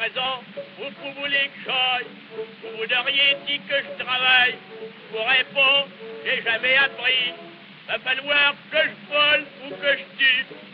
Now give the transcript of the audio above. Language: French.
13 ans, où vous voulez que j'aille? Vous voudriez dit que je travaille. Je vous réponds, j'ai jamais appris. Va falloir que je vole ou que je tue.